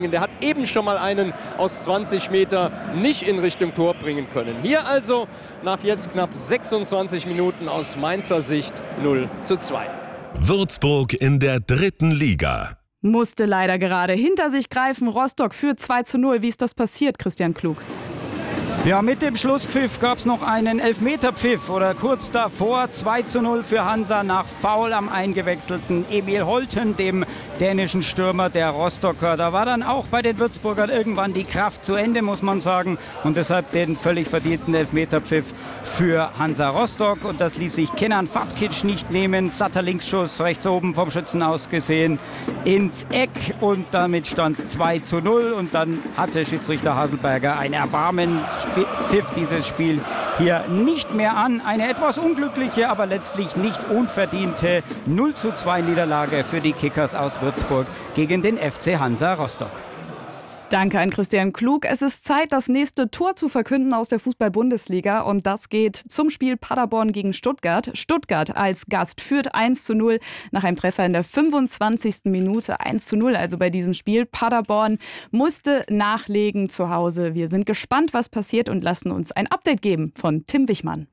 Der hat eben schon mal einen aus 20 Meter nicht in Richtung Tor bringen können. Hier also nach jetzt knapp 26 Minuten aus Mainzer Sicht 0:2. Würzburg in der 3. Liga. Musste leider gerade hinter sich greifen. Rostock führt 2:0. Wie ist das passiert, Christian Klug? Ja, mit dem Schlusspfiff gab es noch einen Elfmeterpfiff oder kurz davor 2:0 für Hansa nach Foul am eingewechselten Emil Holten, dem dänischen Stürmer der Rostocker. Da war dann auch bei den Würzburgern irgendwann die Kraft zu Ende, muss man sagen. Und deshalb den völlig verdienten Elfmeterpfiff für Hansa Rostock. Und das ließ sich Kenan Fatkic nicht nehmen. Satter Linksschuss rechts oben vom Schützen aus gesehen ins Eck. Und damit stand es 2:0. Und dann hatte Schiedsrichter Haselberger ein Erbarmen, pfiff dieses Spiel hier nicht mehr an. Eine etwas unglückliche, aber letztlich nicht unverdiente 0:2 Niederlage für die Kickers aus Würzburg gegen den FC Hansa Rostock. Danke an Christian Klug. Es ist Zeit, das nächste Tor zu verkünden aus der Fußball-Bundesliga. Und das geht zum Spiel Paderborn gegen Stuttgart. Stuttgart als Gast führt 1:0 nach einem Treffer in der 25. Minute. 1:0 also bei diesem Spiel. Paderborn musste nachlegen zu Hause. Wir sind gespannt, was passiert und lassen uns ein Update geben von Tim Wichmann.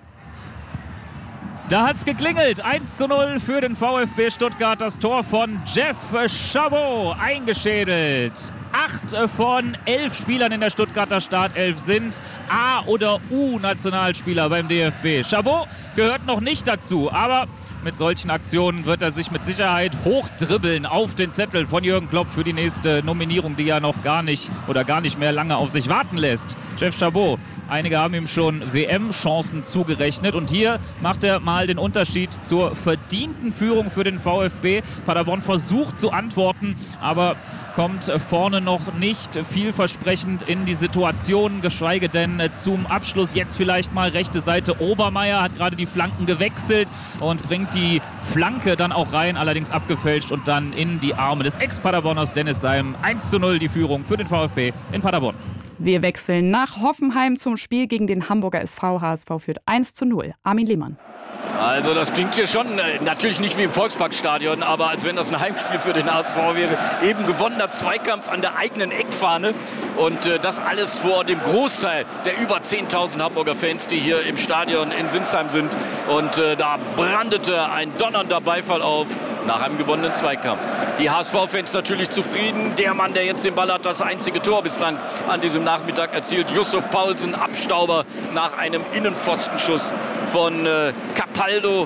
Da hat's geklingelt. 1:0 für den VfB Stuttgart. Das Tor von Jeff Chabot eingeschädelt. 8 von 11 Spielern in der Stuttgarter Startelf sind A- oder U-Nationalspieler beim DFB. Chabot gehört noch nicht dazu, aber mit solchen Aktionen wird er sich mit Sicherheit hochdribbeln auf den Zettel von Jürgen Klopp für die nächste Nominierung, die ja noch gar nicht mehr lange auf sich warten lässt. Jeff Chabot. Einige haben ihm schon WM-Chancen zugerechnet und hier macht er mal den Unterschied zur verdienten Führung für den VfB. Paderborn versucht zu antworten, aber kommt vorne noch nicht vielversprechend in die Situation, geschweige denn zum Abschluss. Jetzt vielleicht mal rechte Seite. Obermeier hat gerade die Flanken gewechselt und bringt die Flanke dann auch rein, allerdings abgefälscht und dann in die Arme des Ex-Paderborners Dennis Seim. 1:0 die Führung für den VfB in Paderborn. Wir wechseln nach Hoffenheim zum Spiel gegen den Hamburger SV. HSV führt 1:0. Armin Lehmann. Also das klingt hier schon, natürlich nicht wie im Volksparkstadion, aber als wenn das ein Heimspiel für den HSV wäre. Eben gewonnener Zweikampf an der eigenen Eckfahne und das alles vor dem Großteil der über 10.000 Hamburger Fans, die hier im Stadion in Sinsheim sind. Und da brandete ein donnernder Beifall auf nach einem gewonnenen Zweikampf. Die HSV-Fans natürlich zufrieden. Der Mann, der jetzt den Ball hat, das einzige Tor bislang an diesem Nachmittag erzielt. Yusuf Paulsen, Abstauber nach einem Innenpfostenschuss von Capaldo.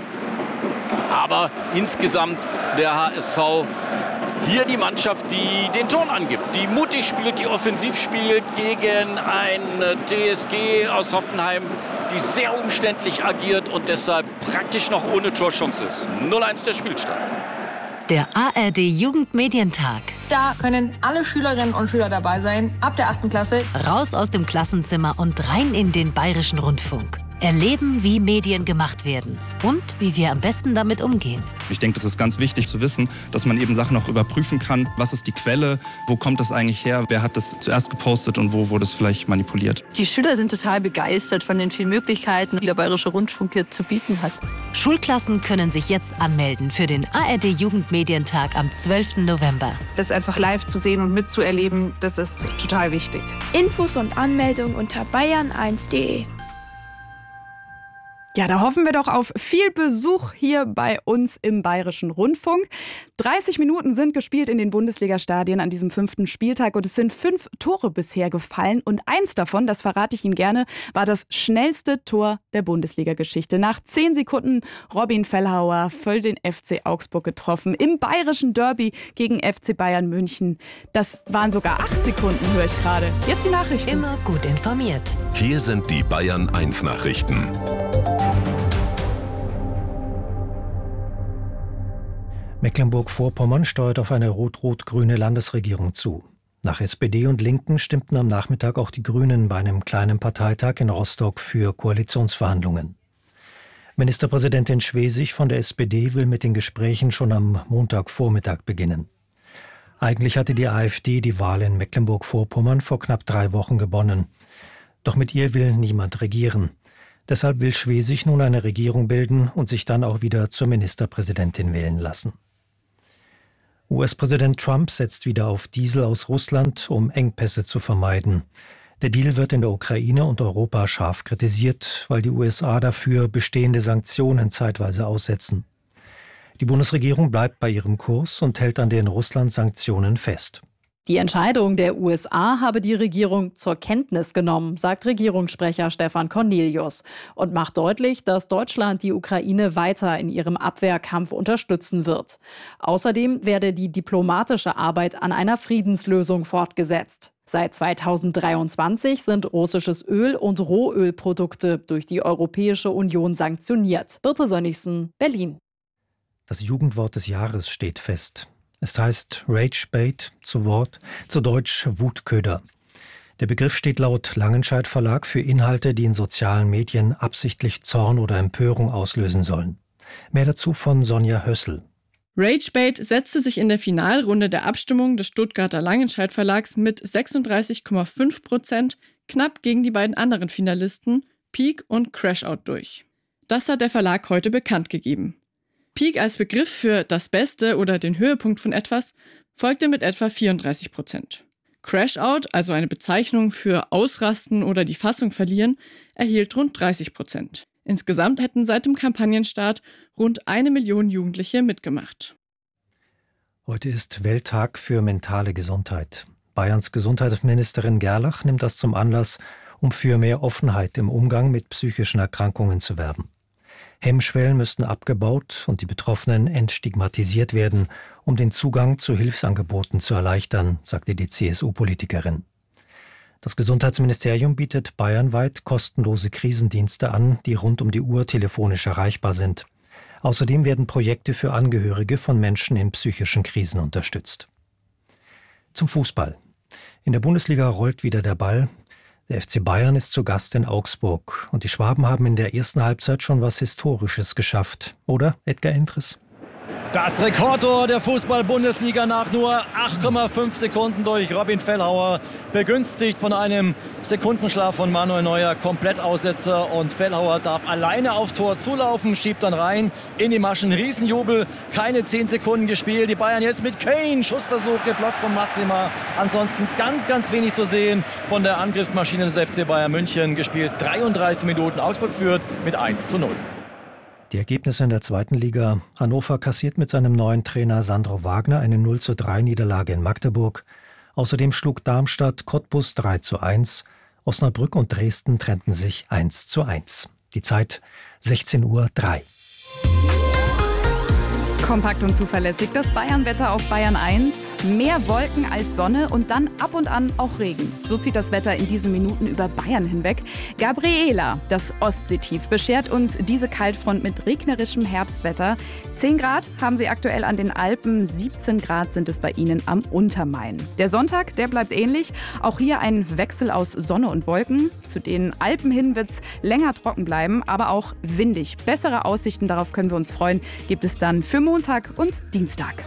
Aber insgesamt der HSV hier die Mannschaft, die den Ton angibt, die mutig spielt, die offensiv spielt gegen ein TSG aus Hoffenheim, die sehr umständlich agiert und deshalb praktisch noch ohne Torchance ist. 0:1 der Spielstand. Der ARD Jugendmedientag. Da können alle Schülerinnen und Schüler dabei sein, ab der 8. Klasse. Raus aus dem Klassenzimmer und rein in den Bayerischen Rundfunk. Erleben, wie Medien gemacht werden und wie wir am besten damit umgehen. Ich denke, das ist ganz wichtig zu wissen, dass man eben Sachen auch überprüfen kann. Was ist die Quelle? Wo kommt das eigentlich her? Wer hat das zuerst gepostet und wo wurde es vielleicht manipuliert? Die Schüler sind total begeistert von den vielen Möglichkeiten, die der Bayerische Rundfunk hier zu bieten hat. Schulklassen können sich jetzt anmelden für den ARD Jugendmedientag am 12. November. Das einfach live zu sehen und mitzuerleben, das ist total wichtig. Infos und Anmeldung unter bayern1.de. Ja, da hoffen wir doch auf viel Besuch hier bei uns im Bayerischen Rundfunk. 30 Minuten sind gespielt in den Bundesliga-Stadien an diesem 5. Spieltag und es sind 5 Tore bisher gefallen. Und eins davon, das verrate ich Ihnen gerne, war das schnellste Tor der Bundesliga-Geschichte. Nach 10 Sekunden Robin Fellhauer für den FC Augsburg getroffen. Im bayerischen Derby gegen FC Bayern München. Das waren sogar 8 Sekunden, höre ich gerade. Jetzt die Nachrichten. Immer gut informiert. Hier sind die Bayern 1 Nachrichten. Mecklenburg-Vorpommern steuert auf eine rot-rot-grüne Landesregierung zu. Nach SPD und Linken stimmten am Nachmittag auch die Grünen bei einem kleinen Parteitag in Rostock für Koalitionsverhandlungen. Ministerpräsidentin Schwesig von der SPD will mit den Gesprächen schon am Montagvormittag beginnen. Eigentlich hatte die AfD die Wahl in Mecklenburg-Vorpommern vor knapp 3 Wochen gewonnen. Doch mit ihr will niemand regieren. Deshalb will Schwesig nun eine Regierung bilden und sich dann auch wieder zur Ministerpräsidentin wählen lassen. US-Präsident Trump setzt wieder auf Diesel aus Russland, um Engpässe zu vermeiden. Der Deal wird in der Ukraine und Europa scharf kritisiert, weil die USA dafür bestehende Sanktionen zeitweise aussetzen. Die Bundesregierung bleibt bei ihrem Kurs und hält an den Russland-Sanktionen fest. Die Entscheidung der USA habe die Regierung zur Kenntnis genommen, sagt Regierungssprecher Stefan Cornelius und macht deutlich, dass Deutschland die Ukraine weiter in ihrem Abwehrkampf unterstützen wird. Außerdem werde die diplomatische Arbeit an einer Friedenslösung fortgesetzt. Seit 2023 sind russisches Öl und Rohölprodukte durch die Europäische Union sanktioniert. Birte Sönnigsen, Berlin. Das Jugendwort des Jahres steht fest. Es heißt Ragebait, zu Deutsch Wutköder. Der Begriff steht laut Langenscheidt Verlag für Inhalte, die in sozialen Medien absichtlich Zorn oder Empörung auslösen sollen. Mehr dazu von Sonja Hössel. Ragebait setzte sich in der Finalrunde der Abstimmung des Stuttgarter Langenscheidt Verlags mit 36,5% knapp gegen die beiden anderen Finalisten Peak und Crashout durch. Das hat der Verlag heute bekannt gegeben. Peak als Begriff für das Beste oder den Höhepunkt von etwas folgte mit etwa 34%. Crashout, also eine Bezeichnung für Ausrasten oder die Fassung verlieren, erhielt rund 30%. Insgesamt hätten seit dem Kampagnenstart rund 1 Million Jugendliche mitgemacht. Heute ist Welttag für mentale Gesundheit. Bayerns Gesundheitsministerin Gerlach nimmt das zum Anlass, um für mehr Offenheit im Umgang mit psychischen Erkrankungen zu werben. Hemmschwellen müssten abgebaut und die Betroffenen entstigmatisiert werden, um den Zugang zu Hilfsangeboten zu erleichtern, sagte die CSU-Politikerin. Das Gesundheitsministerium bietet bayernweit kostenlose Krisendienste an, die rund um die Uhr telefonisch erreichbar sind. Außerdem werden Projekte für Angehörige von Menschen in psychischen Krisen unterstützt. Zum Fußball. In der Bundesliga rollt wieder der Ball. Der FC Bayern ist zu Gast in Augsburg und die Schwaben haben in der ersten Halbzeit schon was Historisches geschafft. Oder, Edgar Entres? Das Rekordtor der Fußball-Bundesliga nach nur 8,5 Sekunden durch Robin Fellhauer, begünstigt von einem Sekundenschlaf von Manuel Neuer, Komplettaussetzer, und Fellhauer darf alleine aufs Tor zulaufen, schiebt dann rein in die Maschen, Riesenjubel, keine 10 Sekunden gespielt, die Bayern jetzt mit Kane, Schussversuch geblockt von Maxima, ansonsten ganz wenig zu sehen von der Angriffsmaschine des FC Bayern München, gespielt 33 Minuten, Augsburg führt mit 1:0. Die Ergebnisse in der zweiten Liga. Hannover kassiert mit seinem neuen Trainer Sandro Wagner eine 0:3 Niederlage in Magdeburg. Außerdem schlug Darmstadt Cottbus 3:1. Osnabrück und Dresden trennten sich 1:1. Die Zeit 16:03 Uhr. Kompakt und zuverlässig das Bayern-Wetter auf Bayern 1. Mehr Wolken als Sonne und dann ab und an auch Regen. So zieht das Wetter in diesen Minuten über Bayern hinweg. Gabriela, das Ostseetief, beschert uns diese Kaltfront mit regnerischem Herbstwetter. 10 Grad haben sie aktuell an den Alpen, 17 Grad sind es bei ihnen am Untermain. Der Sonntag, der bleibt ähnlich. Auch hier ein Wechsel aus Sonne und Wolken. Zu den Alpen hin wird es länger trocken bleiben, aber auch windig. Bessere Aussichten, darauf können wir uns freuen, gibt es dann für Montag und Dienstag.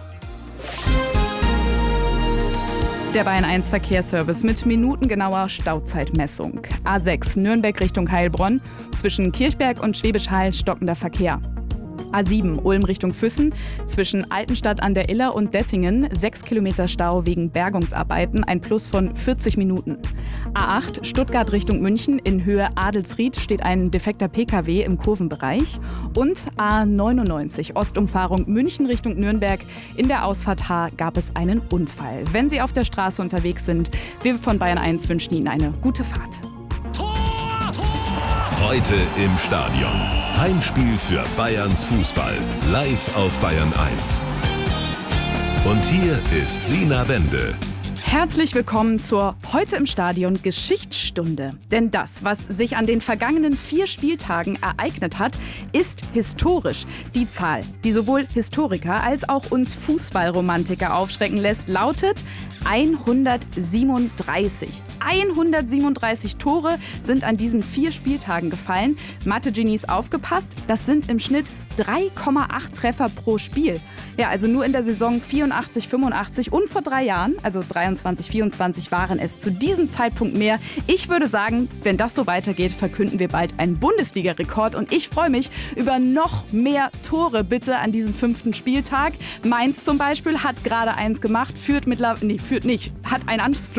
Der Bayern 1 Verkehrsservice mit minutengenauer Stauzeitmessung. A6 Nürnberg Richtung Heilbronn. Zwischen Kirchberg und Schwäbisch Hall stockender Verkehr. A7 Ulm Richtung Füssen, zwischen Altenstadt an der Iller und Dettingen 6 Kilometer Stau wegen Bergungsarbeiten, ein Plus von 40 Minuten. A8 Stuttgart Richtung München, in Höhe Adelsried steht ein defekter Pkw im Kurvenbereich. Und A99 Ostumfahrung München Richtung Nürnberg, in der Ausfahrt H gab es einen Unfall. Wenn Sie auf der Straße unterwegs sind, wir von Bayern 1 wünschen Ihnen eine gute Fahrt. Heute im Stadion. Heimspiel für Bayerns Fußball. Live auf Bayern 1. Und hier ist Sina Wende. Herzlich willkommen zur Heute im Stadion Geschichtsstunde. Denn das, was sich an den vergangenen 4 Spieltagen ereignet hat, ist historisch. Die Zahl, die sowohl Historiker als auch uns Fußballromantiker aufschrecken lässt, lautet 137. 137 Tore sind an diesen 4 Spieltagen gefallen. Mathe-Genies aufgepasst, das sind im Schnitt 3,8 Treffer pro Spiel. Ja, also nur in der Saison 84, 85 und vor 3 Jahren, also 23, 24, waren es zu diesem Zeitpunkt mehr. Ich würde sagen, wenn das so weitergeht, verkünden wir bald einen Bundesliga-Rekord. Und ich freue mich über noch mehr Tore bitte an diesem 5. Spieltag. Mainz zum Beispiel hat gerade eins gemacht, hat einen Anschluss